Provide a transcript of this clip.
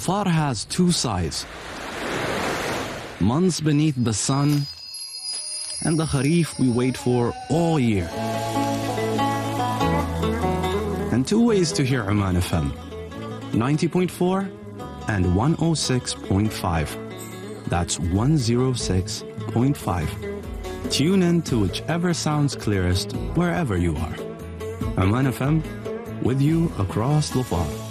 Dhofar has two sides. Months beneath the sun, and the Kharif we wait for all year. And two ways to hear Oman FM, 90.4 and 106.5. That's 106.5. Tune in to whichever sounds clearest wherever you are. Oman FM, with you across Dhofar.